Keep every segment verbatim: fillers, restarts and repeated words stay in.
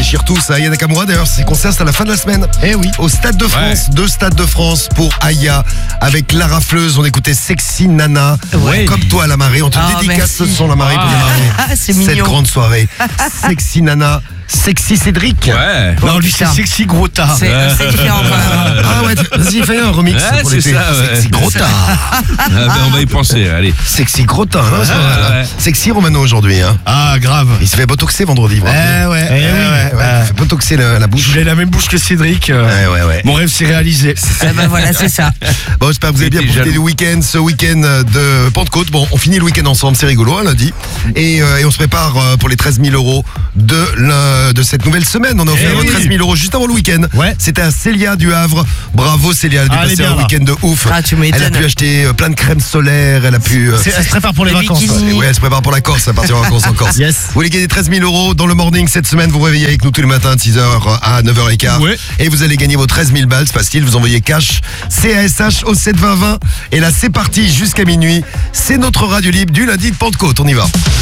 déchire tout ça. Aya Nakamura, d'ailleurs, ses concerts, c'est à la fin de la semaine. Eh oui. Au Stade de France, Ouais. deux Stades de France pour Aya. Avec la rafleuse, on écoutait Sexy Nana. Ouais. Comme toi, la marée. On te Oh, dédicace ce merci. son, la marée, pour la marée. Ah, c'est Cette mignon. grande soirée. Sexy Nana, Sexy Cédric. Ouais. Non, Oh, lui, c'est putain. sexy gros tard. C'est c'est différent quand même. Ah ouais, vas-y, fais un remix Ouais, pour c'est l'été. ça, ouais. Sexy gros tard. Ah, ben, on va y penser, allez. Sexy gros tard, hein, ce moment-là. ouais. Sexy Romano aujourd'hui. Hein. Ah, grave. Il se fait botoxer vendredi. Eh vous vous rappelez ouais, Eh eh ouais, oui. ouais, Euh, il fait botoxer la, la Je bouche. voulais la même bouche que Cédric. euh, Ouais, ouais, ouais. Mon rêve s'est réalisé. Eh ben voilà, c'est ça. Bon, j'espère que vous avez bien T'es profité jaloux. du week-end, ce week-end de Pentecôte. Bon, on finit le week-end ensemble, c'est rigolo, hein, lundi. Et, euh, et on se prépare euh, pour les treize mille euros de, la- de cette nouvelle semaine. On a offert Eh oui. treize mille euros juste avant le week-end. Ouais. C'était à Célia du Havre. Bravo Célia, elle a dû Ah, elle est passer bien, un là. week-end de ouf. Ah, tu Elle a m'étonnes. pu acheter euh, plein de crème solaire, elle a pu... euh, C'est- Elle se prépare pour les Le vacances. bikini. Ouais, elle se prépare pour la Corse, à partir en vacances en Corse. Yes. Vous voulez gagner treize mille euros dans le morning cette semaine, vous vous réveillez avec nous tous les matins de six heures à neuf heures quinze. Ouais. Et vous allez gagner vos treize mille balles, c'est facile, vous envoyez cash C A S H au sept vingt vingt. Et là c'est parti jusqu'à minuit. C'est notre radio libre du lundi de Pentecôte, on y va.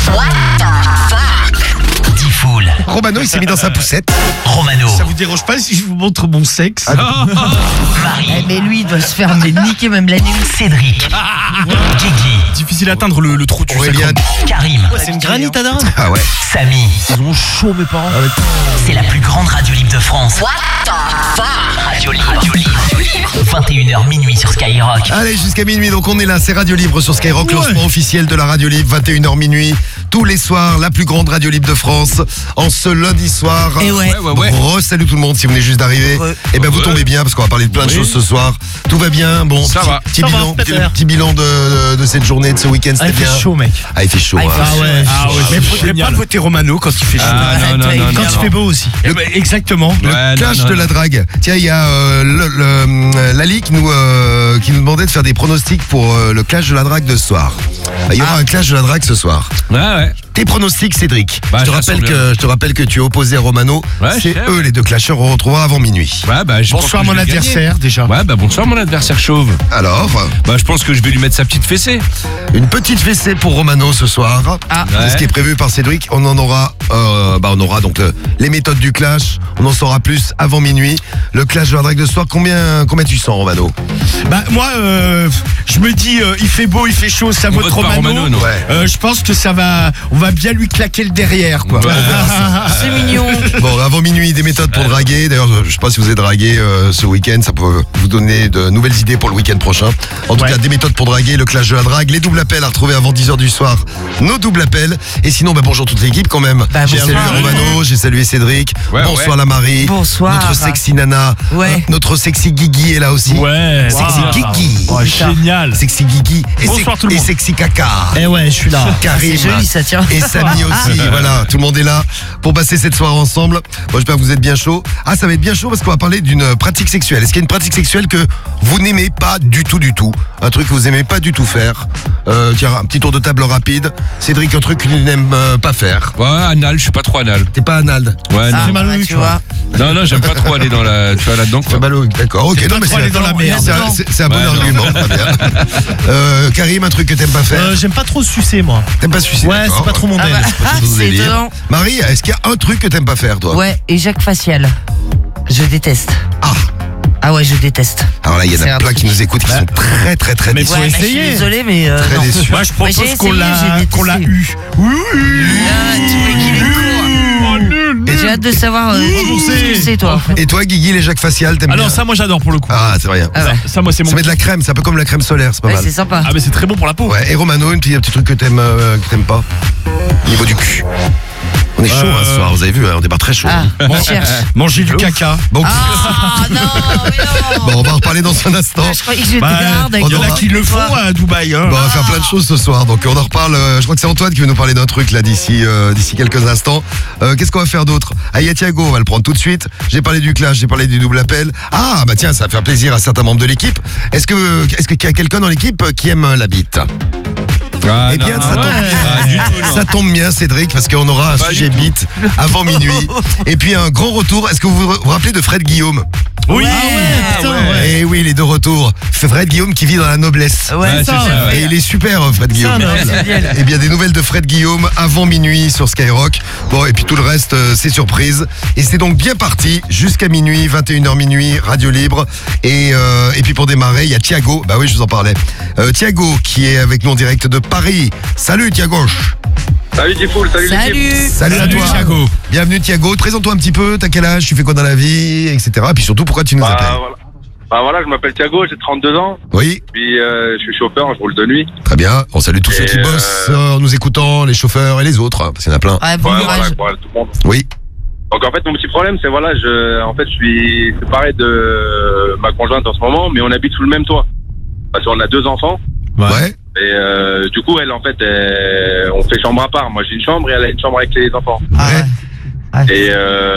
Diffoul, Romano il s'est mis dans sa poussette. Romano, Ça vous dérange pas si je vous montre mon sexe Marie, Eh, mais lui, il doit se faire mais niquer même la nuit. Cédric, Guigui, Difficile à atteindre le, le trou du Aurélien. Karim, C'est une granite à dingue. Ah ouais. Samy. Ils ont chaud mes parents. C'est la plus grande radio libre de France. Radio libre. Radio libre. vingt et une heures minuit sur Skyrock. Allez, jusqu'à minuit, donc on est là, c'est Radio Libre sur Skyrock, Ouais. lancement officiel de la Radio Libre, vingt et une heures minuit, tous les soirs, la plus grande Radio Libre de France, en ce lundi soir. Et ouais. Ouais, ouais, ouais. Re-salut tout le monde si vous venez juste d'arriver. Ouais. Et ben vous Ouais. tombez bien parce qu'on va parler de plein de Oui. choses ce soir. Tout va bien, bon. Ça petit, va. Petit Ça va, bilan, petit, Peter. petit bilan de, de cette journée, de ce week-end, Ah, c'était il fait bien. chaud, mec. Ah, il fait chaud. Ah, il hein. fait chaud. ouais. Ah ouais, Mais c'est faudrait génial. pas voter Romano quand il fait chaud. Ah non, non, Arrête, non, toi, non. Quand il fait beau aussi. Eh ben, exactement. Le Ouais, non, clash non, de non. la drague. Tiens, il y a euh, le, le, euh, Lali qui nous, euh, qui nous demandait de faire des pronostics pour euh, le clash de la drague de ce soir. Bah, il y aura un clash de la drague ce soir. Ouais, ouais. Tes pronostics, Cédric. Bah, je, te ça rappelle semble que, je te rappelle que tu es opposé à Romano. Ouais, C'est je sais. eux les deux clasheurs, on retrouvera avant minuit. Ouais, bah, je pense Bonsoir que je mon vais gagner. adversaire déjà. Ouais, bah bonsoir mon adversaire chauve. Alors, Bah je pense que je vais lui mettre sa petite fessée. une petite fessée pour Romano ce soir. Ah. C'est Ouais. ce qui est prévu par Cédric. On en aura, euh, bah on aura donc le- les méthodes du clash. On en saura plus avant minuit. Le clash de la drague de ce soir, combien, combien tu sens, Romano? Bah moi, euh, je me dis, euh, il fait beau, il fait chaud, ça On vote vote pas Romano. Romano, non. Ouais. Euh, je pense que ça va, on va bien lui claquer le derrière, quoi. Ouais. C'est mignon. Bon, avant minuit, des méthodes pour draguer. D'ailleurs, je sais pas si vous êtes dragué euh, ce week-end. Ça peut vous donner de nouvelles idées pour le week-end prochain. En tout Ouais. cas, des méthodes pour draguer, le clash de la drague, les doubles appels à retrouver avant dix heures du soir. Nos doubles appels. Et sinon, bah, bonjour toute l'équipe quand même. Bah, j'ai bonsoir. salué Romano, j'ai salué Cédric. Ouais, bonsoir ouais. la Marie. Bonsoir. Notre sexy Nana. Ouais. Euh, Notre sexy Guigui est là aussi. Ouais. Sexy Guigui. Oh, génial. Sexy Guigui. Et, Bonsoir sec- tout le et monde. sexy Caca. Eh ouais, je suis là. Karim. C'est joli ça, tiens. Et Samy aussi, voilà, tout le monde est là pour passer cette soirée ensemble. Bon, j'espère que vous êtes bien chaud. Ah, ça va être bien chaud parce qu'on va parler d'une pratique sexuelle. Est-ce qu'il y a une pratique sexuelle que vous n'aimez pas du tout, du tout? Un truc que vous aimez pas du tout faire? euh, Tiens, un petit tour de table rapide. Cédric, un truc que tu n'aimes euh, pas faire? Ouais, anal, je suis pas trop anal. T'es pas anal? Ouais, Ah, non. mal au ouais, cul, tu quoi. vois. Non, non, j'aime pas trop aller dans la, tu vois, là-dedans, T'es quoi. pas ballot, d'accord. Ok, T'es non, pas mais trop c'est allé dans la merde. c'est un- c'est- c'est un bon Ouais, non. argument. Très bien. Euh, Karim, un truc que t'aimes pas faire? Euh, J'aime pas trop sucer, moi. T'aimes pas sucer? Ouais, d'accord. c'est pas trop mon Ah, délire. bah, C'est pas ah, ton c'est délire. étonnant. Marie, est-ce qu'il y a un truc que t'aimes pas faire, toi? Ouais, et Jacques facial. Je déteste. Ah. Ah ouais, je déteste. Alors là, il y en C'est a un plein truc. qui nous écoutent qui sont très, très, très Mais déçus. faut Ouais, mais je suis essayer. désolée, mais euh, Très non. déçu. Moi, je Mais j'ai propose qu'on essayé, l'a j'ai qu'on l'a détesté. eu. Oui, oui. Ah, tu veux qu'il est court. Et j'ai hâte de savoir euh, ce que c'est, toi. En fait. Et toi, Guigui, les Jacques faciales, t'aimes Ah bien? non, ça, moi, j'adore pour le coup. Ah, c'est vrai. Ah ouais. Ça, moi, c'est mon. Ça met de la crème, c'est un peu comme la crème solaire, c'est pas Ouais, mal. c'est sympa. Ah, mais c'est très bon pour la peau. Ouais, et Romano, un petit, un petit truc que t'aimes euh, que t'aimes pas? Au niveau du cul. On est chaud hein, ce Euh. soir, vous avez vu, hein, on débat très chaud. Ah, hein. on cherche. Manger du caca. Bon, Ah non, mais non. bon, on va en reparler dans un instant. Je croyais que j'étais Bah, garde avec il y en aura- a qui le font à Dubaï. Hein. Bon, on va faire plein de choses ce soir, donc on en reparle. euh, je crois que c'est Antoine qui veut nous parler d'un truc là d'ici euh, d'ici quelques instants. Euh, Qu'est-ce qu'on va faire d'autre? Aya Thiago, on va le prendre tout de suite. J'ai parlé du clash, j'ai parlé du double appel. Ah bah tiens, ça va faire plaisir à certains membres de l'équipe. Est-ce que est-ce qu'il y a quelqu'un dans l'équipe qui aime la bite? Ah, Eh bien, non, ça tombe ouais. bien. Ah, du tout, non. Ça tombe bien, Cédric, parce qu'on aura un Pas sujet du tout. bite avant minuit. Et puis un grand retour. Est-ce que vous vous vous rappelez de Fred Guillaume? Oui, Ouais. ah putain, ouais. Et oui, il est de retour. Fred Guillaume qui vit dans la noblesse. Ouais, Ouais, c'est c'est ça. ça, Et il est super, Fred Guillaume. Noël. Eh bien, des nouvelles de Fred Guillaume avant minuit sur Skyrock. Bon, et puis tout le reste, euh, c'est surprise. Et c'est donc bien parti jusqu'à minuit, vingt et une heures minuit, Radio Libre. Et, euh, et puis pour démarrer, il y a Thiago. Bah oui, je vous en parlais. Euh, Thiago qui est avec nous en direct de Paris. Salut Thiago. Salut Tifoul, salut, l'équipe. Salut. Salut à Salut toi. Thiago. Bienvenue Thiago. Présente-toi un petit peu. T'as quel âge? Tu fais quoi dans la vie, et cetera. Et puis surtout, pourquoi tu nous Bah, appelles? voilà. Bah voilà, je m'appelle Thiago, j'ai trente-deux ans, Oui, puis euh, je suis chauffeur, je roule de nuit. très bien. On salue tous Et ceux qui euh, bossent euh, en nous écoutant, les chauffeurs et les autres, hein, parce qu'il y en a plein. Ouais, bon Ouais, courage. voilà, voilà, tout le monde. Oui. Donc en fait, mon petit problème, c'est voilà, je, en fait, je suis séparé de ma conjointe en ce moment, mais on habite sous le même toit. Parce qu'on a deux enfants, Ouais. et euh, du coup, elle, en fait, elle- on fait chambre à part. Moi, j'ai une chambre et elle a une chambre avec les enfants. Ah ouais. Et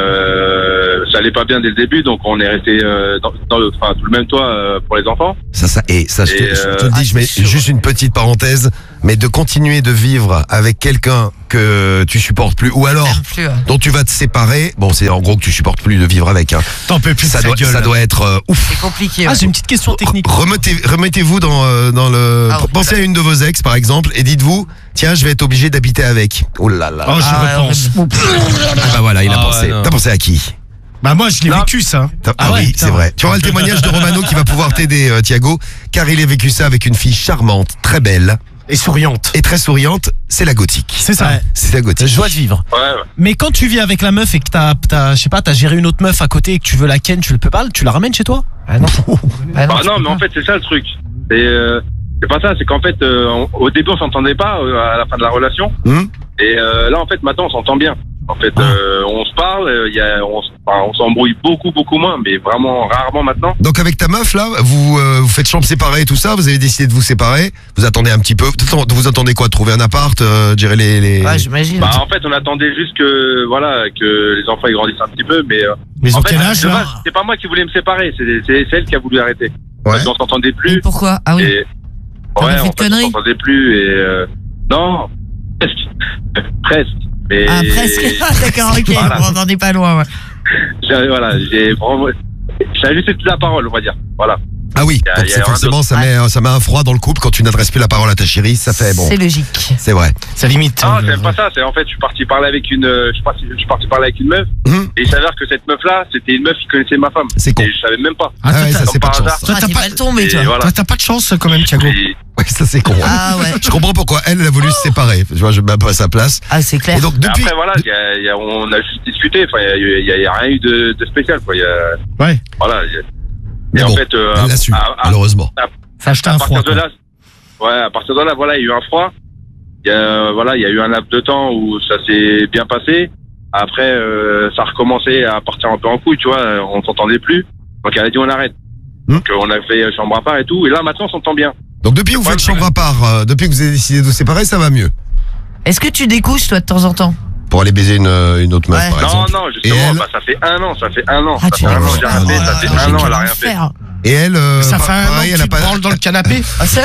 euh, ça allait pas bien dès le début, donc on est resté euh, dans, dans le, enfin, sous le même toit euh, pour les enfants. Ça, ça, et ça, je te, Et, je te euh, le dis, ah, je mets c'est sûr. juste une petite parenthèse, mais de continuer de vivre avec quelqu'un que tu supportes plus, ou alors Même plus, ouais. dont tu vas te séparer, bon, c'est en gros que tu supportes plus de vivre avec. Hein. T'en peux plus de Ça, sa doit, gueule. ça doit être euh, ouf. C'est compliqué. Ah, ouais. j'ai une petite question technique. Remettez, remettez-vous dans, euh, dans le. Ah, pensez à une de vos ex, par exemple, et dites-vous, tiens, je vais être obligé d'habiter avec. Oh là là. Oh, j'y Ah ouais, repense. Ah bah voilà, il a Ah pensé. ouais, non. T'as pensé à qui? Bah moi, je l'ai Non. vécu ça. T'as- Ah, Ah ouais, oui, putain. c'est vrai. Tu auras le témoignage de Romano qui va pouvoir t'aider, euh, Thiago, car il a vécu ça avec une fille charmante, très belle Et souriante. et très souriante. C'est la gothique. C'est ça. Ouais. C'est la gothique. Joie de vivre. Ouais, ouais. Mais quand tu vis avec la meuf et que t'as, t'as, je sais pas, t'as géré une autre meuf à côté et que tu veux la ken, tu le peux pas, tu la ramènes chez toi? Ah non. Ah Bah tu non, peux mais pas. en fait, c'est ça le truc. C'est euh, c'est pas ça, c'est qu'en fait, euh, on- au début, on s'entendait pas euh, à la fin de la relation. Hum Et euh, là, en fait, maintenant, on s'entend bien. En fait, Ah. euh, on se parle, euh, il y a, on, s- enfin, on s'embrouille beaucoup, beaucoup moins, mais vraiment rarement maintenant. Donc avec ta meuf là, vous euh, vous faites chambre séparée et tout ça, vous avez décidé de vous séparer, vous attendez un petit peu, vous attendez quoi, de trouver un appart, euh, gérer les, les... Ouais, j'imagine. Bah, en fait, on attendait juste que, voilà, que les enfants ils grandissent un petit peu, mais euh, Mais ils ont en fait, quel âge de là base, c'est pas moi qui voulais me séparer, c'est c'est c'est elle qui a voulu arrêter. Ouais. Parce qu'on s'entendait Et plus. pourquoi? Ah oui. Et T'as ouais, pas fait en de fait, on conneries s'entendait plus et euh, non, presque, presque. Mais Ah, presque. Ah, d'accord, ok. Voilà. On n'en est pas loin, ouais. j'ai- voilà, j'ai vraiment, j'ai ajusté toute la parole, on va dire. Voilà. Ah oui, Y a- donc y a c'est rien forcément ça met, ça met un froid dans le couple quand tu n'adresses plus la parole à ta chérie, ça fait bon, C'est logique. c'est vrai. Ça limite. Non, euh, c'est même pas ça. C'est en fait, je suis parti parler avec une, euh, je suis parti, je suis parti parler avec une meuf Hum, et il s'avère que cette meuf-là, c'était une meuf qui connaissait ma femme. C'est con. Et je savais même pas. Ah, ouais, ça comme c'est pas de par chance. hasard. ça. Ah, t'as t'es pas- mal tombé, Et toi. voilà. Toi, t'as pas de chance quand même, Thiago. Et- Ouais, ça c'est con. Ah ouais. Je comprends pourquoi elle, elle a voulu se séparer. Je vois, je me mets pas à sa place. Ah, c'est clair. Et donc mais depuis, après, voilà, y a- y a- on a juste discuté. Enfin, il y, y a, y a rien eu de, de spécial, quoi. Y a, Ouais. voilà. y a- mais et bon, en fait, euh, elle l'a su, à, à- malheureusement. Ça acheté à un froid. partir de quoi. là, ouais, à partir de là, voilà, il y a eu un froid. Il y a, voilà, il y a eu un laps de temps où ça s'est bien passé. Après, euh, ça a recommencé à partir un peu en couille, tu vois. On s'entendait plus. Donc elle a dit on arrête. Hmm. Donc euh, on a fait chambre à part et tout. Et là maintenant on s'entend bien. Donc depuis que vous Ouais, faites mais- chambre à part, euh, depuis que vous avez décidé de vous séparer, ça va mieux. Est-ce que tu découches, toi, de temps en temps? Pour aller baiser une, euh, une autre meuf, Ouais. par non exemple. non Et justement, elle bah, ça fait un an, ça fait un an. Ah, ça tu fait un l'as an, j'ai rien fait. Ça fait un an, elle a rien fait. Et elle, euh, Ça pa- fait un an pareil, que elle a tu te pas. branles dans le canapé. Ah, ça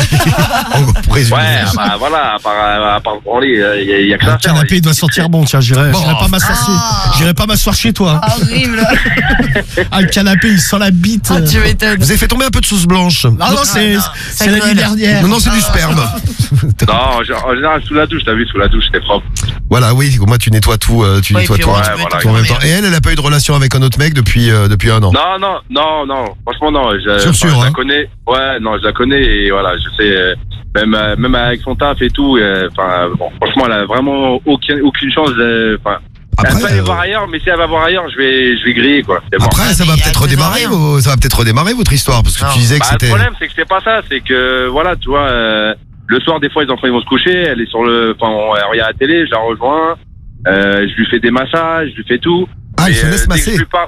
Pour résumer. Ouais, bah voilà, à part, à part branler, il y, a- y a que ça Le à faire. canapé doit sentir bon, tiens, j'irai Bon. j'irai pas m'asseoir chez, Ah. j'irai pas m'asseoir chez toi. Horrible. Ah, le canapé, il sent la bite. Ah, tu m'étonnes. Vous avez fait tomber un peu de sauce blanche. Ah non, c'est, non, c'est ça la colle. nuit dernière. Non, non, c'est du sperme. Non, en gé- en général sous la douche, t'as vu, sous la douche, c'était propre. Voilà, oui, au moins tu nettoies tout, euh, tu Ouais, nettoies puis tout, ouais, en- tu ouais, peux voilà, te tout en même tourner. temps. Et elle, elle a pas eu de relation avec un autre mec depuis, euh, depuis un an. Non, non, non, non, franchement non. Je, Sûr, enfin, sûr, je hein. la connais. Ouais, non, je la connais et voilà, je sais. euh, Même, euh, même avec son taf et tout. euh, Enfin, bon, franchement, elle a vraiment aucune, aucune chance. euh, Enfin, elle peut Après, aller euh, voir ailleurs, mais si elle va voir ailleurs, je vais, je vais griller quoi. C'est bon. après, Ah, ça mais va il y a peut-être deux redémarrer, ans, vos- ça va peut-être redémarrer votre histoire, parce que Non. tu disais que Bah, le c'était. problème, c'est que c'est pas ça. C'est que voilà, tu vois, euh, le soir, des fois, les enfants ils vont se coucher. Elle est sur le, enfin, on- elle regarde la télé. Je la rejoins. Euh, je lui fais des massages, je lui fais tout. Ah, il Et, se euh, laisse dès que masser. je lui parle-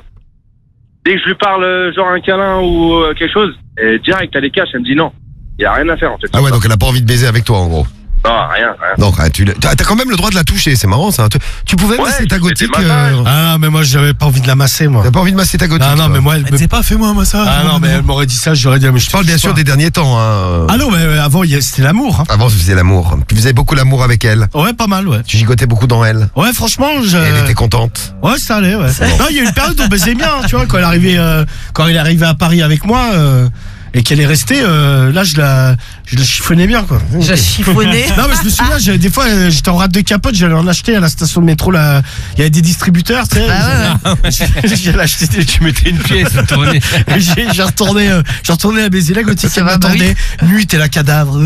Dès que je lui parle, euh, genre un câlin ou euh, quelque chose, et direct, elle les cache, elle me dit non. Il y a rien à faire en fait. Ah ouais, donc elle a pas envie de baiser avec toi, en gros. Non, rien, rien. Non, ah, tu l'as- t'as t'as quand même le droit de la toucher, c'est marrant ça. Tu, tu pouvais Ouais, masser je ta fais gothique. des massages. euh, Ah, mais moi, j'avais pas envie de la masser, moi. T'as pas envie de masser ta gothique? Non, non, toi mais moi, elle Elle me... disait pas, fais-moi un massage. Ah non, mais elle m'aurait dit ça, j'aurais dit, mais je Je parle bien sûr des derniers temps. Hein. Ah non, mais euh, avant, il y a- c'était l'amour. Hein. Avant, tu faisais l'amour. Tu faisais beaucoup l'amour avec elle. Ouais, pas mal, ouais. Tu gigotais beaucoup dans elle. Ouais, franchement, je... Et elle était contente. Ouais, ça allait, ouais. Non, il y a une période où on baisait bien, tu vois, quand elle arrivait, euh, quand elle est arrivée à Paris avec moi, euh, et qu'elle est restée, euh, là, je la, je la chiffonnais bien, quoi. J'ai chiffonné. Non, mais je me souviens, j'avais- des fois, euh, j'étais en rate de capote, j'allais en acheter à la station de métro, là, il y avait des distributeurs, tu sais. Ah ouais, J'allais acheter des... Tu mettais une pièce, tu tournais. Et J'ai j'ai retourné, euh, j'ai retourné à baiser la gothique, Ça elle va, bah m'attendait. Nuit, t'es la cadavre.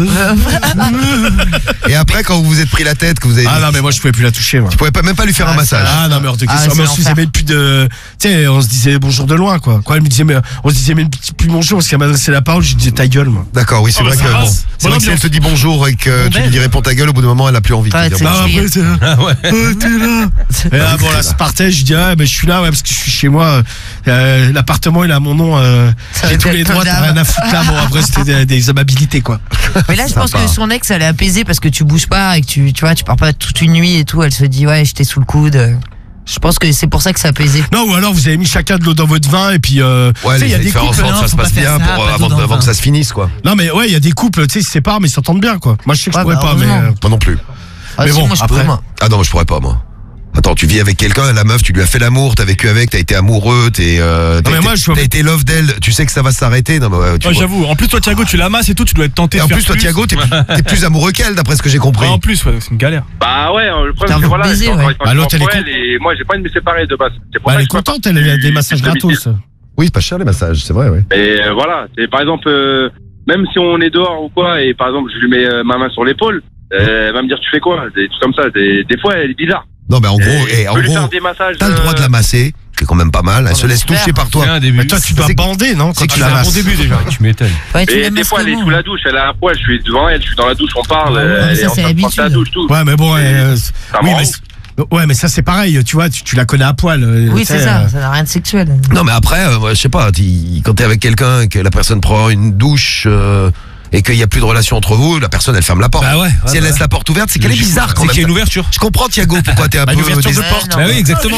Et après, quand vous vous êtes pris la tête, que vous avez. Ah non, mais moi, je pouvais plus la toucher, moi. Tu pouvais pas, même pas lui faire un Ah, massage. Ah non, mais hors de Ah, question. c'est mais on se disait l'enfer. même plus de. Tu sais, on se disait bonjour de loin, quoi. Quand elle me disait, mais on se disait même plus bonjour parce qu'elle m'adressait la parole, je disais ta gueule, moi. D'accord, oui, c'est Oh, vrai bah, que ça bon, passe. c'est Bonne vrai que si elle ambiance. te dit bonjour et que tu lui dis réponds ta gueule, au bout d'un moment, elle a plus envie de te Ouais, dire c'est- bonjour. Non, après, c'est. Ah ouais. Oh, t'es là. Et là, bon, là, c'est partait, je dis, ah, mais je suis là, ouais, parce que je suis chez moi. Euh, L'appartement, il a mon nom. Euh, Ça J'ai va tous être les ton droits, t'as dame. rien à foutre là. Bon, après, c'était des, des amabilités, quoi. Mais là, je pense Sympa. que son ex, elle est apaisée parce que tu bouges pas et que tu, tu vois, tu pars pas toute une nuit et tout. Elle se dit, ouais, j'étais sous le coude. Je pense que c'est pour ça que c'est apaisé. Non, ou alors vous avez mis chacun de l'eau dans votre vin et puis. Euh, Ouais, tu sais, il y a il des faire en couples. sorte que non, ça se faut passe pas faire bien ça, pour, pas avant, d'eau dans avant le que vin. ça se finisse, quoi. Non, mais ouais, il y a des couples, tu sais, ils se séparent, mais ils s'entendent bien, quoi. Moi, je sais que je Ouais, pourrais bah, pas, mais. heureusement. euh, Moi non plus. Ah, Mais si, bon, moi, je après- peux, moi. Ah non, moi, je pourrais pas, moi. Attends, tu vis avec quelqu'un, la meuf, tu lui as fait l'amour, t'as vécu avec, t'as été amoureux, t'es, euh, t'as mais été, moi, je vois- t'as été love d'elle, tu sais que ça va s'arrêter. Non, mais ouais, tu Ouais, vois. j'avoue. En plus, toi, Thiago, tu l'amasses et tout, tu dois être tenté Et de en faire plus, toi, plus. Thiago, t'es t'es plus amoureux qu'elle, d'après ce que j'ai compris. Ouais, en plus, ouais, c'est une galère. Bah ouais, le T'as problème c'est envie que de voilà, baiser, j'ai encore ouais. été Bah, l'autre, elle est pour elle et moi j'ai pas envie de me séparer de base. C'est pour Bah, ça elle est que je contente, elle a des massages gratos. Oui, c'est pas cher les massages, c'est vrai, oui. Et euh, voilà, c'est par exemple, euh, même si on est dehors ou quoi, et par exemple je lui mets euh, ma main sur l'épaule, euh, elle va me dire tu fais quoi, des trucs comme ça. Des, des fois elle est bizarre. Non, mais en gros, Et eh, je en peux lui gros, faire des massages. t'as le droit de la masser, c'est quand même pas mal. Elle se laisse super. toucher par toi. C'est un début. Mais toi, tu dois C'est- bander, non, quand c'est tu que la c'est un masses. bon début, déjà. Tu m'étonnes. Ouais, tu Et l'aimes des fois elle est comment, sous la douche, elle a un poil, je suis devant elle, je suis dans la douche, on parle, Ouais, elle ça, est en c'est train de prendre sa l'habitude. douche, tout. Ouais, mais bon, euh, Ça oui, me mais, rend- ouais, mais ça, c'est pareil, tu vois, tu, tu la connais à poil. euh, Oui, tu sais, c'est ça. euh, Ça n'a rien de sexuel. Non, mais après, euh, moi, je sais pas, t'y- quand t'es avec quelqu'un et que la personne prend une douche euh, et qu'il y a plus de relation entre vous, la personne elle ferme la porte. Bah ouais, ouais, si elle bah laisse ouais. la porte ouverte, c'est qu'elle est bizarre quand C'est même. qu'il y a une ouverture. Je comprends Thiago pourquoi t'es un Bah, peu une ouverture de dés- porte. Bah oui, exactement.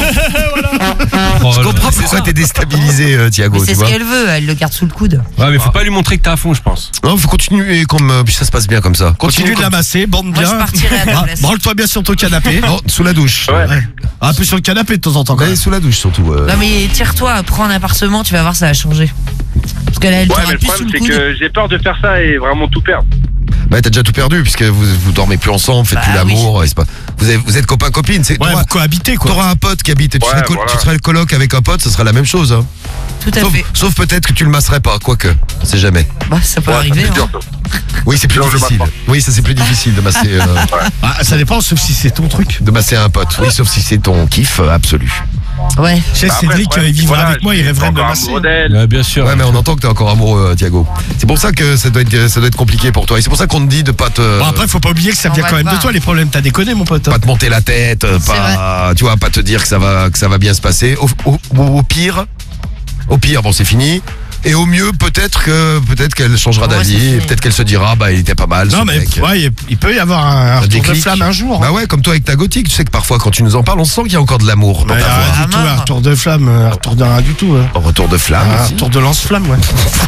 Je comprends pourquoi t'es déstabilisé euh, Thiago, Mais tu c'est ce vois. qu'elle veut. Elle le garde sous le coude. Ouais, mais faut pas lui montrer que t'es à fond, je pense. Non, faut continuer comme euh, puis ça se passe bien comme ça. Continue de comme- la masser, bande Moi, je bien. partirais à ta Bra- place. Branle-toi bien sur ton canapé. Non, sous la douche. Ouais. Ouais. Un peu sur le canapé de temps en temps, quand Ouais, même. sous la douche surtout. euh. Non, mais tire-toi, prends un appartement, tu vas voir, ça va changer. Parce qu'elle elle Ouais, t'aura mais le plus sous problème le c'est coude. que j'ai peur de faire ça et vraiment tout perdre. Bah t'as déjà tout perdu puisque vous vous dormez plus ensemble, faites Bah, plus l'amour, et c'est pas. Vous avez- vous êtes copain copine, c'est Ouais, t'auras- vous cohabitez, quoi. T'auras un pote qui habite, tu, Ouais, serais, col- voilà. tu serais le coloc avec un pote, ce sera la même chose. Hein. Tout à Sauf, fait. sauf peut-être que tu le masserais pas, quoique, on sait jamais. Bah, ça peut Ouais, arriver. c'est hein. dur, ça. Oui, c'est plus Non, je difficile. masse Oui, ça c'est plus difficile de masser, euh, Ah, ça dépend, sauf si c'est ton truc. de masser un pote. Oui, sauf si c'est ton kiff euh, absolu. Ouais. Tu sais, Bah, après, Cédric, le problème, il vivra voilà, avec moi, il je suis rêverait de me encore masser. amoureux d'elle. Ouais, bien sûr. Ouais, mais on entend que t'es encore amoureux, euh, Thiago. C'est pour ça que ça doit être, ça doit être compliqué pour toi. Et c'est pour ça qu'on te dit de pas te, Bon, après, faut pas oublier que ça On vient va quand le même de voir. toi, les problèmes. T'as déconné, mon pote. hein. pas te monter la tête, euh, C'est pas, tu vois, pas te dire que ça va, que ça va bien se passer. Au, au- au- au pire, au pire, bon, c'est fini. Et au mieux, peut-être que, peut-être qu'elle changera Ouais, d'avis, c'est et fini. peut-être qu'elle se dira, bah, il était pas mal, ce Non, mais mec. ouais, il- il peut y avoir un, un retour de déclic. flamme un jour. Bah ouais, comme toi avec ta gothique, tu sais que parfois quand tu nous en parles, on sent qu'il y a encore de l'amour dans Ouais, ta rien voix. du tout, Ah, un mort. retour de flamme, un retour de rien du tout. hein. Un retour de flamme Un aussi. retour de lance-flamme, ouais.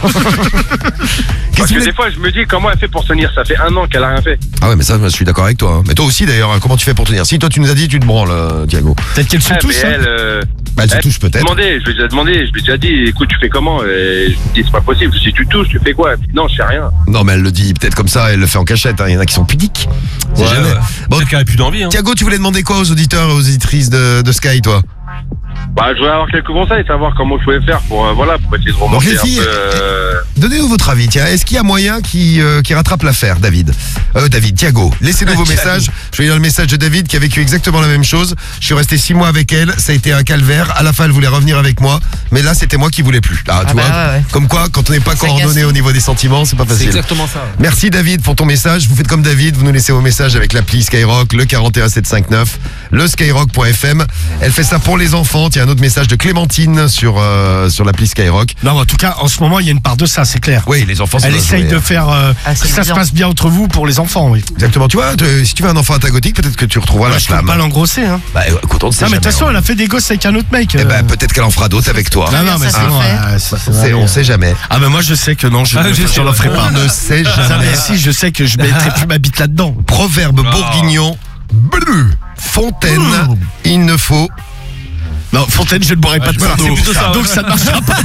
Qu'est-ce Parce que que tu des fois je me dis comment elle fait pour tenir, ça fait un an qu'elle a rien fait. Ah ouais, mais ça, je suis d'accord avec toi. hein. Mais toi aussi d'ailleurs, hein, comment tu fais pour tenir? Si toi tu nous as dit, tu te branles, euh, Thiago. Peut-être qu'elle se Ouais, touche, mais hein. elle, euh, Bah, elle se elle touche peut-être. demandé, je lui ai déjà demandé, je lui ai déjà dit, écoute, tu fais comment? Et je lui ai dit, c'est pas possible. Si tu touches, tu fais quoi? Elle me dit, non, je sais rien. Non, mais elle le dit peut-être comme ça, elle le fait en cachette. hein. Il y en a qui sont pudiques. C'est Ouais, jamais. ouais. Bon, Peut-être qu'elle a plus d'envie. Hein. Thiago, tu voulais demander quoi aux auditeurs et aux auditrices de, de Sky, toi? Bah, je voulais avoir quelques conseils, savoir comment je pouvais faire pour, euh, voilà, pour essayer de remonter les filles, un peu. euh, Donnez-nous votre avis, tiens. Est-ce qu'il y a moyen qui, euh, qui rattrape l'affaire, David euh, David, Thiago, laissez-nous vos messages. Je vais lire le message de David qui a vécu exactement la même chose. Je suis resté six mois avec elle, ça a été un calvaire. À la fin, elle voulait revenir avec moi, mais là, c'était moi qui voulais plus. Là, Ah tu bah vois, ouais, ouais. comme quoi, quand on n'est pas Ça coordonné casse. au niveau des sentiments, c'est pas C'est facile. exactement ça. Merci David pour ton message. Vous faites comme David, vous nous laissez vos messages avec l'appli Skyrock, le quarante et un sept cent cinquante-neuf, le skyrock point f m. Elle fait ça pour les enfants. attends. Tiens, un autre message de Clémentine sur, euh, sur l'appli Skyrock. Non, en tout cas, en ce moment, il y a une part de ça, c'est clair. Oui, les enfants, ça Elle doit essaye jouer, de hein. faire euh, Ah, que c'est ça se bien. passe bien entre vous pour les enfants, oui. Exactement, tu vois, te- si tu veux un enfant à ta gothique, peut-être que tu retrouveras Moi, la je peux flamme. pas l'engrosser, hein. Bah écoute, on ne sait Non, mais de toute jamais, façon, hein. elle a fait des gosses avec un autre mec. Eh euh. ben, peut-être qu'elle en fera d'autres avec toi. Non, non, mais ça c'est se bon. fait. euh, c'est- On sait, on sait jamais. Ah, mais moi, je sais que non, je Ah, ne je sais, j'en ferai pas. On ne sait Ah, jamais. mais si, je sais que je mettrai plus ma bite là-dedans. Proverbe bourguignon. Bleu. Fontaine. Il ne faut. Non, Fontaine, je ne boirai pas de voilà, son c'est eau. plutôt ça, ouais. Donc ça ne marchera pas.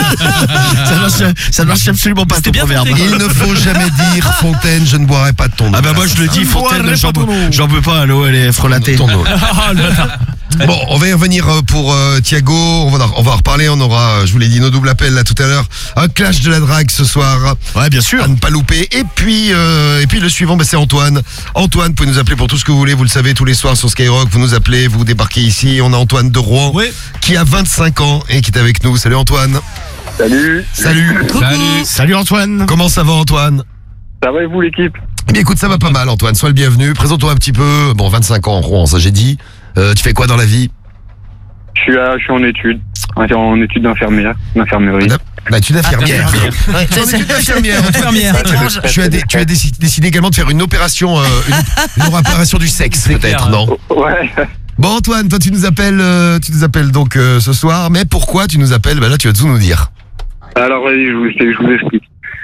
ça, ne marche, ça ne marche absolument pas, ton bien proverbe. tenté, Il ne faut jamais dire Fontaine, je ne boirai pas de ton eau. Ah bah moi je le dis, Fontaine, j'en peux, j'en peux pas, l'eau elle est frelatée. Ton eau. Bon, on va y revenir euh, pour euh, Thiago. On va, on va en reparler. On aura, euh, je vous l'ai dit, nos doubles appels là tout à l'heure. Un clash de la drague ce soir. Ouais, bien sûr. À ne pas louper. Et puis, euh, et puis le suivant, bah, c'est Antoine. Antoine, vous pouvez nous appeler pour tout ce que vous voulez. Vous le savez, tous les soirs sur Skyrock, vous nous appelez, vous débarquez ici. On a Antoine de Rouen, Oui. qui a vingt-cinq ans et qui est avec nous. Salut Antoine. Salut. Salut. Salut. Salut Antoine. Comment ça va Antoine? Ça va et vous l'équipe? Eh bien écoute, ça va pas mal Antoine. Sois le bienvenu. Présente-toi un petit peu. Bon, vingt-cinq ans en Rouen, ça j'ai dit. Euh, tu fais quoi dans la vie? Je suis, à- je suis en études, en études d'infirmière, d'infirmerie. Bah, tu es infirmière. Ouais, Tu es c'est- c'est- infirmière. Infirmière. C'est étrange. Tu as, dé- tu as déci- décidé également de faire une opération, euh, une, une opération du sexe, C'est peut-être, clair. non? Ouais. Bon Antoine, toi tu nous appelles, euh, tu nous appelles donc euh, ce soir, mais pourquoi tu nous appelles? Bah là tu vas tout nous dire. Alors vas-y, je vous, je vous explique.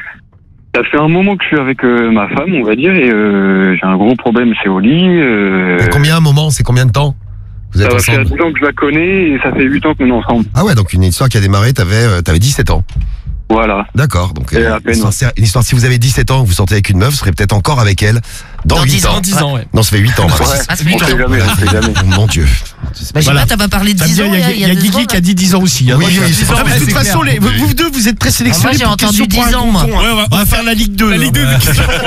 Ça fait un moment que je suis avec euh, ma femme, on va dire, et euh, j'ai un gros problème, c'est au lit. Euh, Et combien un moment? C'est combien de temps vous ça êtes va faire ensemble? dix ans que je la connais et ça fait huit ans qu'on est ensemble. Ah ouais, donc une histoire qui a démarré, t'avais euh, t'avais dix-sept ans. Voilà. D'accord, donc Et à une, peine. histoire, c'est- une histoire, si vous avez dix-sept ans, vous sortez avec une meuf, vous serez peut-être encore avec elle dans, Dans huit dix ans. ans. dix ans, ouais. Non, ça fait huit ans. Ouais. Marie. Ah, c'est On huit sait ans. jamais, on sait jamais. Oh, mon Dieu. Bah, je sais Voilà. pas, t'as pas parlé de Ça me dix dit, ans. Il y a, il y a deux Guigui secondes. qui a dit dix ans aussi. hein. Oui, oui, Non, c'est mais vrai, de toute c'est façon, clair. les- vous deux, vous êtes présélectionnés. Ah, moi, j'ai pour entendu question pour dix un ans, moi. con, hein. On va faire la Ligue deux. La Ligue deux.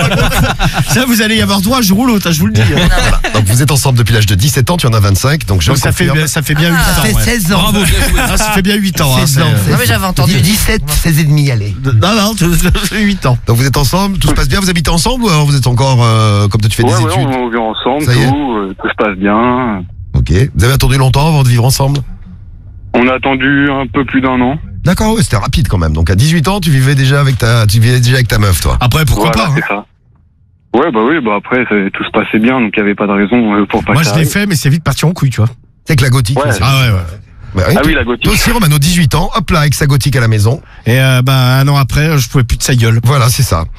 Ça, vous allez y avoir droit un jour ou l'autre, hein, je vous le dis. hein. Donc vous êtes ensemble depuis l'âge de dix-sept ans, tu en as vingt-cinq, donc je Donc ça fait, confirme. ça fait bien huit Ah, ans. ça fait ouais. seize ans. Bravo. Ah, ça fait bien huit ans. hein, seize c'est- ans, Non, mais j'avais entendu dix-sept, seize et demi, allez. Non, non, ça fait huit ans. Donc vous êtes ensemble, tout se passe bien, vous habitez ensemble ou alors vous êtes encore, euh, comme toi tu fais Ouais, des ouais, études? on vit ensemble, Ça y est. tout, euh, tout se passe bien. Ok. Vous avez attendu longtemps avant de vivre ensemble? On a attendu un peu plus d'un an. D'accord, ouais, c'était rapide quand même. Donc à dix-huit ans, tu vivais déjà avec ta, tu vivais déjà avec ta meuf, toi. Après, pourquoi Voilà, pas hein. c'est ça. Ouais, bah oui, bah après, ça- tout se passait bien, donc il n'y avait pas de raison euh, pour pas Moi, que je ça l'ai arrive. fait, mais c'est vite parti en couille, tu vois. C'est que la gothique. Ouais. c'est- Ah ouais, ouais. Bah, Ah toi- oui, la Toi gothique. aussi, Romano, dix-huit ans, hop là, avec sa gothique à la maison. Et euh, bah, un an après, je pouvais plus de sa gueule. Voilà, c'est ça.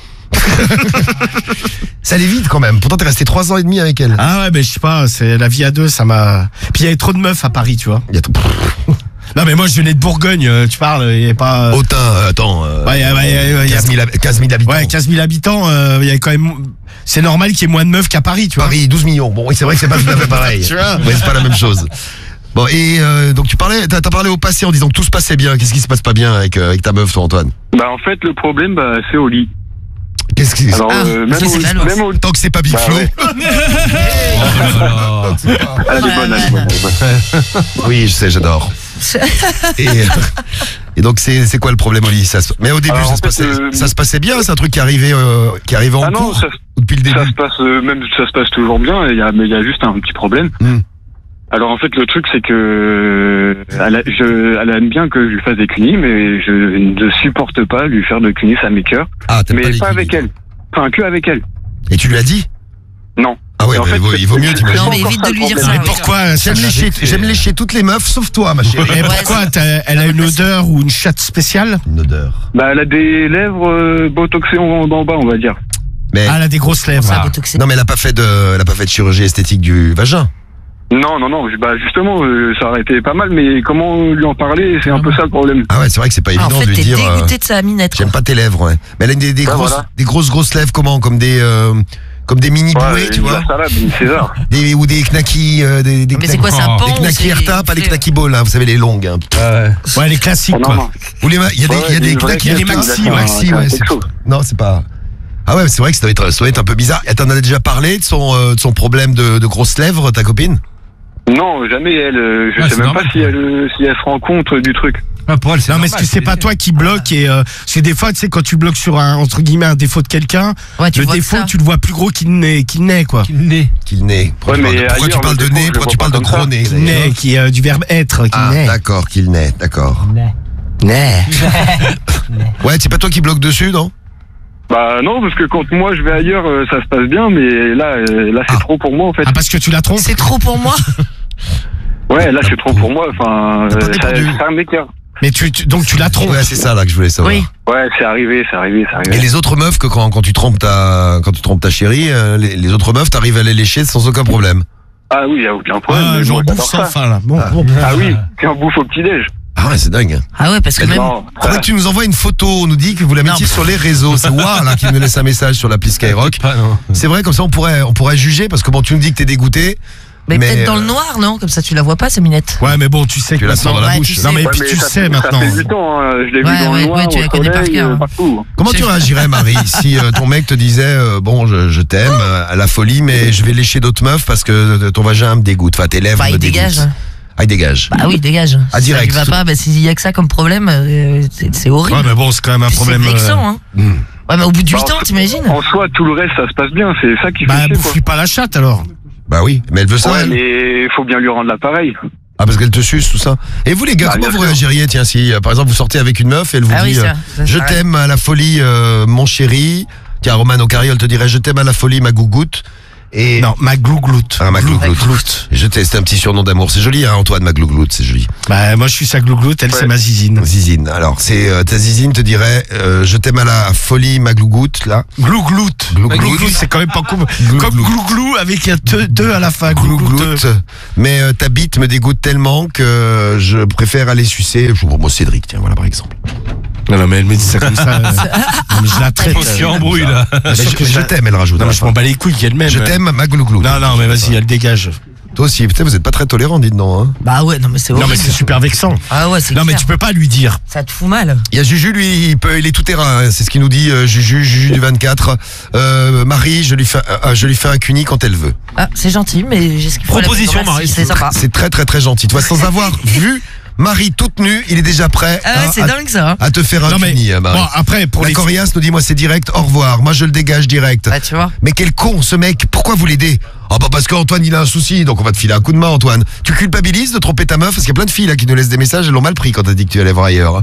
Ça allait vite quand même. Pourtant, t'es resté trois ans et demi avec elle. Ah ouais, mais je sais pas, c'est la vie à deux, ça m'a. Puis il y avait trop de meufs à Paris, tu vois. Il y a tout. Non, mais moi, je venais de Bourgogne, euh, tu parles, il y avait pas. euh, Autun, euh, attends. euh, Ouais, ouais, ouais, ouais, il y a- quinze mille hab- quinze mille habitants. Ouais, quinze mille habitants, euh, il y avait quand même. C'est normal qu'il y ait moins de meufs qu'à Paris, tu vois. Paris, douze millions. Bon, oui, c'est vrai que c'est pas tout à fait pareil. Tu vois. Ouais, c'est pas la même chose. Bon, et euh, donc tu parlais, t'as t'as parlé au passé en disant que tout se passait bien. Qu'est-ce qui se passe pas bien avec, euh, avec ta meuf, toi, Antoine? Bah en fait, le problème, bah, c'est au lit. Qu'est-ce qui Alors, Ah, euh, parce même, que c'est au, Valois. même au Tant que c'est pas Big Bah Flo. ouais. Oh là là. Elle est bonne, elle est bonne, elle est bonne. Oui, je sais, j'adore. Et, euh, et donc c'est c'est quoi le problème au lit? Ça se- Mais au début, Alors, ça, en se fait, passait, euh, ça se passait bien. C'est un truc qui arrivait, euh, qui arrivait en Ah non, cours ça, ou depuis le début. ça se passe euh, même ça se passe toujours bien. Il y a, mais il y a juste un petit problème. Hmm. Alors en fait, le truc c'est que euh, elle, a- je, elle aime bien que je lui fasse des cunis, mais je ne supporte pas lui faire de cunis, ça m'écoeure. Ah, t'aimes Mais pas les pas avec cunis. elle. Enfin, que avec elle. Et tu lui as dit? Non. Ah ouais, Et en bah, fait, il vaut- il vaut mieux, c'est- t'imagines. Non, mais encore évite ça, de le lui dire problème. ça. Mais pourquoi J'aime lécher, j'aime lécher toutes les meufs sauf toi, ma chérie. Mais Ouais, pourquoi c'est- t'as- elle a une odeur ou une chatte spéciale? Une odeur. Bah, elle a des lèvres euh, botoxées en, en bas, on va dire. Mais Ah, elle a des grosses lèvres. Ça, ah. botoxé. non, mais elle a pas fait de, elle a pas fait de chirurgie esthétique du vagin. Non, non, non. Bah justement, euh, ça aurait été pas mal, mais comment lui en parler, c'est un peu ça le problème. Ah ouais, c'est vrai que c'est pas Ah, évident en fait, de lui t'es dire. euh, dégoûté de sa minette. J'aime quoi. pas tes lèvres, ouais. Mais elle a des, des Bah, grosses, voilà. des grosses grosses lèvres, comment, comme des, euh, comme des mini bouées, Ouais, tu une vois, salade, une César. des, ou des knackis, euh, des, des Mais c'est quoi, c'est un Oh. pan des ou knackis c'est- Erta, pas les c'est- knackis balls, hein, vous savez les longues. Hein. Ouais, les classiques, Oh, non, quoi. non. Vous les, il y a des, Ouais, il y a des une vraie knackis il y a des Erta. maxi, c'est un- maxi, c'est un ouais. quelque c'est- chose. Non, c'est pas. Ah ouais, c'est vrai que ça doit être, ça doit être un peu bizarre. Elle t'en a déjà parlé de son, euh, de son problème de, de grosses lèvres, ta copine? Non, jamais elle. euh, Je Ah, sais c'est même normal. pas si elle, euh, si elle se rend compte du truc. Ah, pour elle, c'est Non, mais est-ce normal, que c'est pas léger. toi qui bloque et euh, parce que des fois, tu sais, quand tu bloques sur un entre guillemets un défaut de quelqu'un, Ouais, tu le vois que défaut, ça. tu le vois plus gros qu'il n'est, qu'il n'est quoi. Qu'il naît. Qu'il naît. Pourquoi, Ouais, tu, parles mais de, pourquoi tu ailleurs, parles le de défaut, nez je le Pourquoi tu vois parles de pas comme gros ça. nez Qui d'ailleurs naît, qui euh, du verbe être, qui Ah, naît. d'accord, qu'il naît, d'accord. Naît. Ouais, c'est pas toi qui bloque dessus, non? Bah non, parce que quand moi je vais ailleurs, euh, ça se passe bien, mais là, euh, là c'est Ah. trop pour moi en fait. Ah, parce que tu la trompes. C'est trop pour moi. Ouais, là c'est trop pour moi. Enfin, T'as pas euh, ça, répondu. ça m'éclaire. Mais tu, tu- donc tu la trompes. Ouais, c'est ça là que je voulais savoir. Oui. Ouais, c'est arrivé, c'est arrivé, c'est arrivé. Et les autres meufs que quand, quand tu trompes ta quand tu trompes ta chérie, euh, les, les autres meufs t'arrives à les lécher sans aucun problème. Ah oui, y a aucun problème. Ah, mais j'en moi, bouffe j'adore sans ça. fin là. Bon, Ah. bon. Ah oui, c'est un bouffe au petit-déj. Ah ouais, c'est dingue. Ah ouais, parce que même. Non, Faudrait que tu nous envoies une photo. On nous dit que vous la mettiez Non. sur les réseaux. C'est War là qui nous laisse un message sur l'appli Skyrock. Pas, non. C'est vrai, comme ça on pourrait on pourrait juger parce que bon, tu nous dis que t'es dégoûté. Mais, Mais, peut-être dans euh, le noir, non? Comme ça, tu la vois pas, ces minettes. Ouais, mais bon, tu sais Tu que la sens maintenant. dans la Ouais, bouche. tu sais. Non, mais Ouais, puis mais tu ça sais fait- maintenant. Ça fait du temps, hein. Je l'ai Ouais, vu dans ouais, le noir, ouais, tu au la connais par soleil, cœur. euh, partout. Comment tu C'est- réagirais, Marie, si euh, ton mec te disait euh, bon, je, je t'aime euh, à la folie, mais je vais lécher d'autres meufs parce que euh, ton vagin me dégoûte, enfin tes lèvres Bah, me il dégoûtent. dégage. Ah, il dégage. Bah oui, dégage. Ah, Si direct. Ça lui va pas, bah s'il y a que ça comme problème, euh, c'est c'est horrible. Ouais, mais bon, c'est quand même un Puis problème. C'est euh, vexant, hein. Hmm. Ouais, mais au bout de Bah, huit ans, en- t'imagines? En soi, tout le reste, ça se passe bien. C'est ça qui fait Bah, chier, quoi. bouffe-lui pas la chatte alors. Bah oui, mais elle veut ça. Ouais, elle. mais il faut bien lui rendre l'appareil. Ah, parce qu'elle te suce, tout ça. Et vous, les gars, Bah, comment bien vous sûr. réagiriez, tiens, si euh, par exemple vous sortez avec une meuf et elle vous Ah oui, dit ça, euh, ça, je ça t'aime à la folie, euh, mon chéri. Tiens, Romano Carriol te dirait je t'aime à la folie, ma gougoute. Et Non, ma glougloute. Ah, ma glougoute. Je t'ai- c'est un petit surnom d'amour. C'est joli, hein, Antoine, ma glougoute, c'est joli. Bah, moi, je suis sa glougloute, elle, Ouais. c'est ma zizine. Zizine. Alors, c'est euh, ta zizine te dirait euh, je t'aime à la folie, ma glougoute, là. Glougloute. Glougloute. Glougloute, c'est quand même pas cool. Glougloute. Comme glouglou avec un te- deux à la fin. Glougloute. Glougoute. Mais euh, ta bite me dégoûte tellement que je préfère aller sucer. Je- Moi, Cédric, tiens, voilà, par exemple. Non, non, mais elle me dit ça comme ça. euh, non, mais je la traite. On s'y embrouille, là. Bien Mais sûr je que je je- t'aime, elle rajoute. Non, à mais la je fin. m'en bats les couilles qu'elle-même. Je t'aime, ma glougoute. Non, non, mais vas-y, elle dégage. Toi aussi, putain, vous êtes pas très tolérant, dites donc. Hein. Bah ouais, non mais c'est Non, horrible. mais c'est super vexant. Ah ouais, c'est Non, mais clair. tu peux pas lui dire. Ça te fout mal. Il y a Juju, lui, il, peut, il est tout terrain. hein. C'est ce qu'il nous dit, euh, Juju, Juju du vingt-quatre. Euh, Marie, je lui, fais, euh, je lui fais un cuni quand elle veut. Ah, c'est gentil, mais j'ai ce qu'il faut. à la Proposition, maison. Marie. Merci, C'est sympa. C'est très, très, très gentil. Toi, sans avoir vu Marie toute nue, il est déjà prêt Ah ouais, à, c'est à- dingue ça. hein. à te faire un Non, mais cuni, hein, Marie. bon, après, pour La les. Coriace nous dit, moi, c'est direct, au revoir. Moi, je le dégage direct. Bah tu vois. Mais quel con, ce mec. Pourquoi vous l'aidez? Ah bah parce qu'Antoine, il a un souci, donc on va te filer un coup de main, Antoine. Tu culpabilises de tromper ta meuf? Parce qu'il y a plein de filles là qui nous laissent des messages, elles l'ont mal pris quand t'as dit que tu allais voir ailleurs.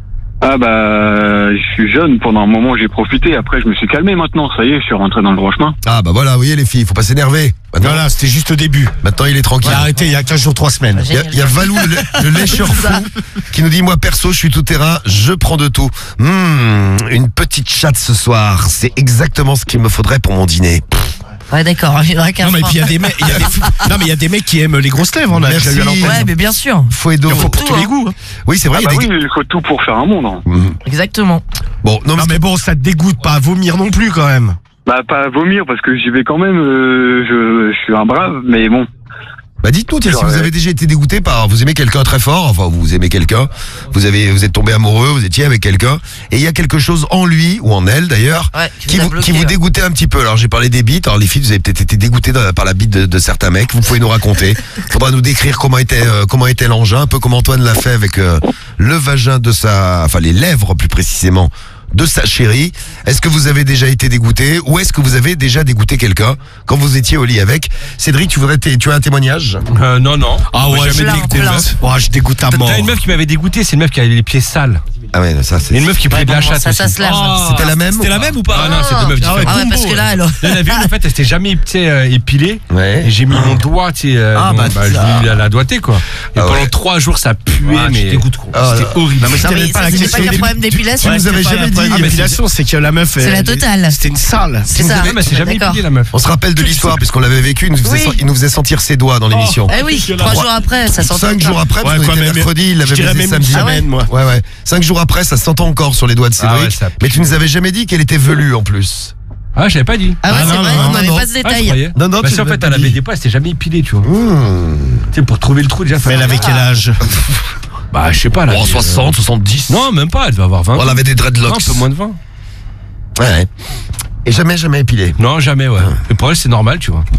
Ah bah, je suis jeune, pendant un moment j'ai profité, après je me suis calmé maintenant, ça y est, je suis rentré dans le droit chemin. Ah bah voilà, vous voyez les filles, faut pas s'énerver. Maintenant, Voilà, c'était juste au début. maintenant il est tranquille. Il a arrêté il y a quinze jours, trois semaines. Il y a, il y a Valou, le, le lécheur fou, qui nous dit, moi perso, je suis tout terrain, je prends de tout. Hmm, une petite chatte ce soir, c'est exactement ce qu'il me faudrait pour mon dîner. Ouais d'accord, il y en a qu'un Non, mais frein. puis il y a des mecs, il y a des, non, mais il y a des mecs qui aiment les grosses lèvres, on a Merci. déjà eu à l'antenne. Ouais, mais bien sûr. Fouedo. Il en faut pour Tout, tous les hein. goûts. hein. Oui, c'est vrai, Ah il y bah a oui, des... il faut tout pour faire un monde. hein. Mhm. Exactement. Bon, non, Non, mais mais bon, ça te dégoûte pas à vomir non plus quand même. Bah pas à vomir parce que j'y vais quand même, euh, je, je suis un brave, mais bon. bah dites-nous, tiens, si Genre, vous ouais. avez déjà été dégoûté par, vous aimez quelqu'un très fort, enfin vous aimez quelqu'un, vous avez, vous êtes tombé amoureux, vous étiez avec quelqu'un, et il y a quelque chose en lui ou en elle d'ailleurs, Ouais, qui vous a vous, bloqué, qui vous ouais. dégoûtait un petit peu. Alors j'ai parlé des bites, alors les filles, vous avez peut-être été dégoûtées de- par la bite de, de certains mecs. Vous pouvez nous raconter. Faudra nous décrire comment était, euh, comment était l'engin, un peu comme Antoine l'a fait avec euh, le vagin de sa, enfin les lèvres plus précisément de sa chérie. Est-ce que vous avez déjà été dégoûté ou est-ce que vous avez déjà dégoûté quelqu'un quand vous étiez au lit avec? Cédric, tu voudrais, t- tu as un témoignage? Euh, non, non. Ah Moi, ouais, jamais plein, dégoûté. plein. Oh, je dégoûte à mort. T'as une meuf qui m'avait dégoûté, c'est une meuf qui avait les pieds sales. Ah ouais, ça c'est. Et une meuf qui prenait de la bon, chatte. ça, ça aussi. se lave. Oh. C'était la même? C'était la même ou pas? Ah non, c'est deux meufs Ah ouais, différentes. Ah ouais, parce que là, alors. Là, la ville, en fait, elle s'était jamais tu sais, euh, épilée. Ouais. Et j'ai mis mon doigt, tu sais, euh, Ah, dans- bah, bah, je ça. lui ai mis à la doigté, quoi. Et Ah pendant ouais. trois jours, ça puait, Ah, tu mais. dégoûtes, quoi. Ah, C'était là. horrible. Non, mais Non, c'était mais pas ça, la c'est question pas qu'un des- problème d'épilation. Tu nous avais c'est pas jamais la dit. problème Ah, mais d'épilation, c'est que la meuf. C'est elle- la totale. C'était une sale. C'est ça. Ouais, mais c'est jamais D'accord. épilé, la meuf. On se rappelle de l'histoire puisqu'on l'avait vécu, il nous faisait, Oui. il nous faisait sentir ses doigts dans l'émission. Eh oui, trois jours après, ça s'entend. Cinq pas. jours après, parce Ouais, qu'on quoi, était même- mercredi, il Je l'avait dirais baisé même une samedi. semaine, moi. Ouais, ouais. Cinq jours après, ça s'entend encore sur les doigts de Ah ouais, Cédric. ça pue. Mais tu nous avais jamais dit qu'elle était velue en plus. Ah, je l'avais pas dit. Ah ouais, Ah, c'est non, vrai, non, on non, n'avait non. pas ce Ah, je détail. croyais. Non, non, Bah, tu si, en l'avais fait, pas elle avait dit. des poids, c'était jamais épilé, tu vois. Mmh. Tu sais, pour trouver le trou, déjà, Mais fallait- elle avait quel âge? Bah, je sais pas, là. Oh, soixante, soixante-dix. Non, même pas, elle devait avoir vingt. Oh, elle avait des Non, dreadlocks. un peu moins de vingt. Ouais. Et jamais, jamais épilé. Non, jamais, ouais. Mais pour elle, c'est normal, tu vois.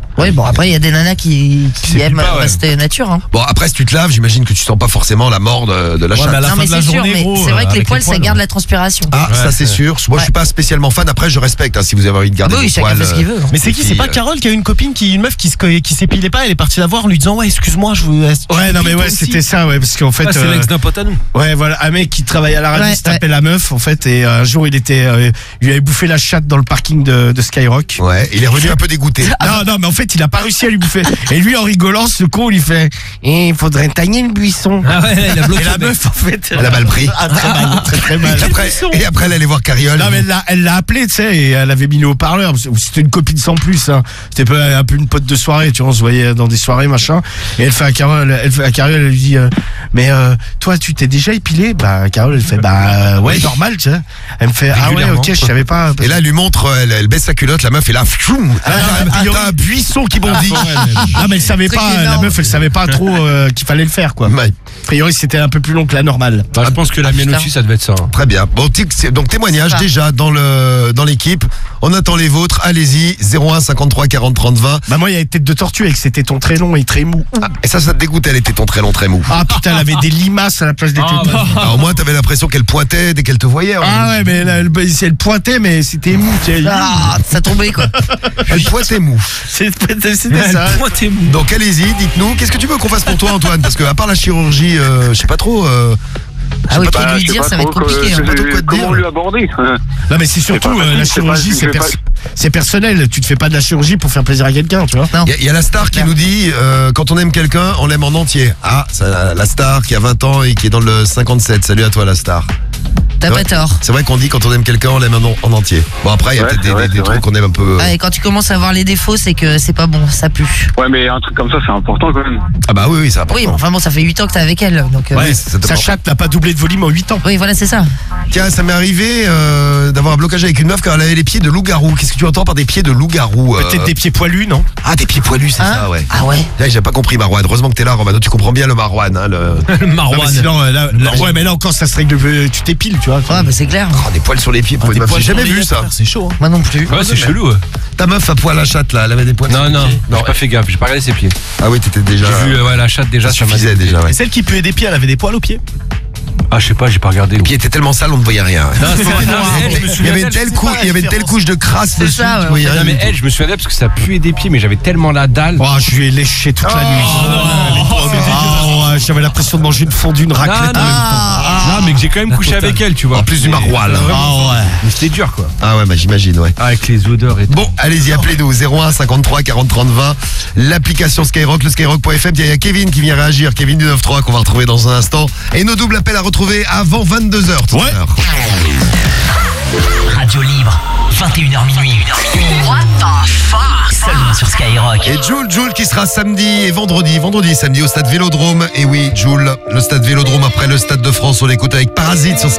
Ouais, bon, après, il y a des nanas qui, qui s'épilent aiment pas, ouais. rester nature. Hein. Bon, après, si tu te laves, j'imagine que tu sens pas forcément la mort de, de la Ouais, chatte. mais à la non, fin mais de la c'est sûr, journée, mais gros, c'est vrai euh, que les avec poils, les ça poils, garde la transpiration. Ah, Ouais, ça c'est c'est- sûr. Moi, je suis pas spécialement fan. Après, je respecte. Hein, si vous avez envie de garder oui, vos chacun poils. fait ce qu'il veut. hein. Mais c'est qui? C'est pas Carole qui a une copine qui, une meuf qui se, qui s'épilait pas, elle est partie la voir en lui disant ouais excuse-moi je vous. Ouais, non, mais ouais, c'était ça, ouais, parce qu'en fait. Ah, c'est euh, l'ex d'un pote à nous. Ouais, voilà, un mec qui travaille à la radio Ouais, se tapait la meuf, en fait, et un jour il était, euh, il lui avait bouffé la chatte dans le parking de, de Skyrock. Ouais, il est revenu un peu dégoûté. Non, non, mais en fait, il a pas réussi à lui bouffer. Et lui, en rigolant, ce con, il lui fait, eh, il faudrait tailler le buisson. Ah ouais, il a bloqué. Et la meuf, en fait, Elle a mal pris. Ah, très mal, très très mal. Et après, et après, elle allait voir Carriole. Non, mais elle l'a, elle l'a appelé, tu sais, et elle avait mis le haut-parleur. C'était une copine sans plus, hein. C'était peu- un peu une pote de soirée, tu vois, on se voyait dans des soirées, machin. Et elle fait à Carole, elle fait à Carole, elle lui dit, euh, mais, euh, toi, tu t'es déjà épilé? Bah, Carole, elle fait, bah, euh, ouais, normal, tu sais. Elle me fait, ah ouais, Régulièrement. ok, je savais pas. Et là, elle lui montre, elle, elle baisse sa culotte, la meuf est là, pfioum. Ah, T'as un- t'as un buisson qui bondit. Non, mais elle savait Truc pas, la énorme. meuf, elle savait pas trop euh, qu'il fallait le faire, quoi. Ouais, A priori, c'était un peu plus long que la normale. Bah, je pense que la Ah, mienne putain. aussi, ça devait être ça. hein. très bien. Bon, tic, c'est- donc témoignage Ah. déjà dans le dans l'équipe. On attend les vôtres. Allez-y, zéro un cinquante-trois quarante trente vingt. Bah, moi, il y avait tête de tortue avec ses tétons très longs et très mous. Ah, et ça, ça te dégoûtait, elle était ton très long, très mou. Ah, putain, elle avait des limaces à la place des Ah, tétons. bah. Alors, au moins, t'avais l'impression qu'elle pointait dès qu'elle te voyait. hein. Ah ouais, mais elle, elle, elle pointait, mais c'était mou. tu sais. Ah, ça tombait quoi. Elle pointait mou. C'était c'était ça. Donc allez-y, dites-nous, qu'est-ce que tu veux qu'on fasse pour toi, Antoine? Parce que à part la chirurgie, euh, je sais pas trop. euh, je sais Ah oui, pas trop trop- lui je sais dire, pas ça va être trop compliqué. que- hein. pas trop quoi te Comment dire. lui aborder? Non, mais c'est surtout C'est pas euh, la facile, c'est chirurgie, pas- c'est c'est pers- pas- c'est personnel. Tu te fais pas de la chirurgie pour faire plaisir à quelqu'un, tu vois. Non. Il y, a- il y a la star qui nous dit euh, quand on aime quelqu'un, on l'aime en entier. Ah, ça, la star qui a vingt ans et qui est dans le cinquante-sept. Salut à toi, la star. T'as Ouais. pas tort. C'est vrai qu'on dit quand on aime quelqu'un, on l'aime en, en entier. Bon, après, il y a Ouais, peut-être c'est des, vrai, des- des c'est trucs vrai. qu'on aime un peu. Ah, et quand tu commences à voir les défauts, c'est que c'est pas bon, ça pue. Ouais, mais un truc comme ça, c'est important quand même. Ah, bah oui, oui, c'est important. Oui, mais enfin bon, ça fait huit ans que t'es avec elle. Donc, euh, Ouais, ça te Sa porte. chatte n'a pas doublé de volume en huit ans. oui, voilà, c'est ça. Tiens, ça m'est arrivé euh, d'avoir un blocage avec une meuf car elle avait les pieds de loup-garou. Qu'est-ce que tu entends par des pieds de loup-garou euh Peut-être des pieds poilus, non? Ah, des pieds poilus, c'est Hein ça, ouais. Ah ouais. Là, j'ai pas compris, Marouane. Heureusement que t'es là, Romano. Tu comprends bien le Marouane. Hein, le... Non, mais sinon, euh, là, là- ouais, mais là encore, ça se règle. euh, Tu t'épiles, tu vois. Ouais, bah c'est clair. Oh, des poils sur les pieds pour une meuf. J'ai jamais vu ça. C'est chaud. Hein. Moi non plus. Ouais, c'est chelou. ouais. Ta meuf à poil à chatte, là, elle avait des poils sur Non, les non, pieds. j'ai pas fait gaffe, j'ai pas regardé ses pieds. Ah oui, t'étais déjà. J'ai vu euh, ouais, la chatte déjà, ça ça m'a suffisait dégoûté. déjà, ouais. Et celle qui puait des pieds, elle avait des poils aux pieds. Ah, je sais pas, j'ai pas regardé. Les pieds étaient tellement sales, on ne voyait rien. Non, c'est vrai, non, mais elle, je me Il y souviens avait une d'elle, telle je sais couche, pas il y avait une telle couche de crasse C'est dessus, ça, tu ouais. voyais rien Non, mais du tout. elle, je me souviens d'elle parce que ça puait des pieds, mais j'avais tellement la dalle. Oh, je lui ai léché toute la nuit. Ah, ouais, j'avais l'impression de manger une fondue, une raclette. non, en même temps. Non, mais que j'ai quand même couché avec elle, tu vois. En plus du Et- maroilles. Vraiment, Ah ouais. Mais c'était dur, quoi. Ah ouais, bah j'imagine, ouais. Avec les odeurs et tout. Bon, allez-y, appelez-nous zéro un cinquante-trois quarante trente vingt. L'application Skyrock, le skyrock point f m. Il y a Kevin qui vient réagir, Kevin du neuf trois qu'on va retrouver dans un instant. Et nos doubles appels à retrouver avant vingt-deux heures tout à Ouais. l'heure. Radio Libre, vingt et une heures minuit. What the fuck? Seulement sur Skyrock. Et Jules, Jules qui sera samedi et vendredi, vendredi et samedi au stade Vélodrome. Et oui, Jules, le stade Vélodrome après le stade de France, on l'écoute avec Parasite sur Skyrock.